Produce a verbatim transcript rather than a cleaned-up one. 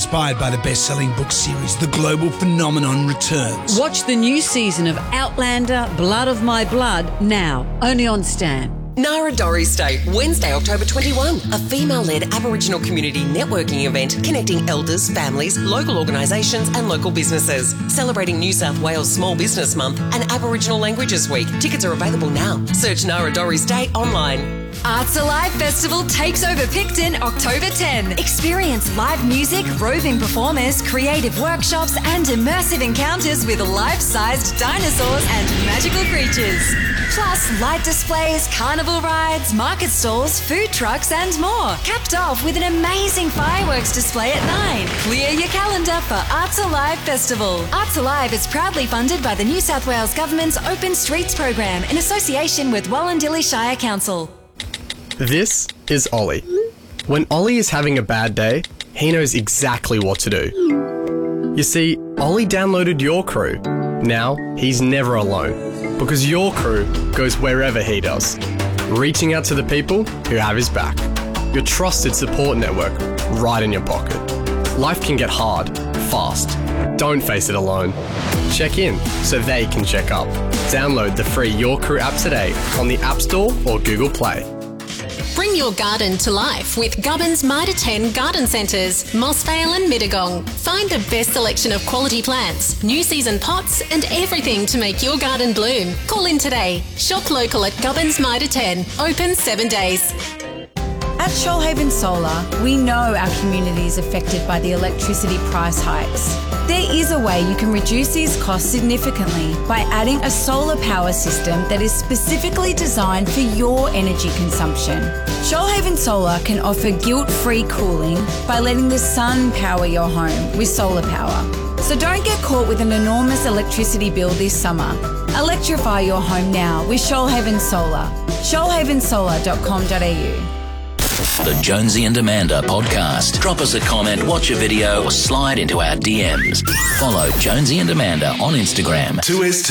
inspired by the best-selling book series, The Global Phenomenon Returns. Watch the new season of Outlander, Blood of My Blood, now, only on Stan. Narradori Day, Wednesday, October twenty-first. A female-led Aboriginal community networking event connecting elders, families, local organisations and local businesses. Celebrating New South Wales Small Business Month and Aboriginal Languages Week. Tickets are available now. Search Narradori Day online. Arts Alive Festival takes over Picton October tenth. Experience live music, roving performers, creative workshops and immersive encounters with life-sized dinosaurs and magical creatures. Plus, light displays, carnival rides, market stalls, food trucks and more. Capped off with an amazing fireworks display at nine. Clear your calendar for Arts Alive Festival. Arts Alive is proudly funded by the New South Wales Government's Open Streets program in association with Wallandilly Shire Council. This is Ollie. When Ollie is having a bad day, he knows exactly what to do. You see, Ollie downloaded Your Crew. Now, he's never alone, because Your Crew goes wherever he does, reaching out to the people who have his back. Your trusted support network right in your pocket. Life can get hard, fast. Don't face it alone. Check in so they can check up. Download the free Your Crew app today on the App Store or Google Play. Bring your garden to life with Gubbins Mitre ten Garden Centres, Mossvale and Mittagong. Find the best selection of quality plants, new season pots and everything to make your garden bloom. Call in today. Shop local at Gubbins Mitre ten. Open seven days. At Shoalhaven Solar, we know our community is affected by the electricity price hikes. There is a way you can reduce these costs significantly by adding a solar power system that is specifically designed for your energy consumption. Shoalhaven Solar can offer guilt-free cooling by letting the sun power your home with solar power. So don't get caught with an enormous electricity bill this summer. Electrify your home now with Shoalhaven Solar. shoalhaven solar dot com dot a u. The Jonesy and Amanda podcast. Drop us a comment, watch a video, or slide into our D Ms. Follow Jonesy and Amanda on Instagram. two S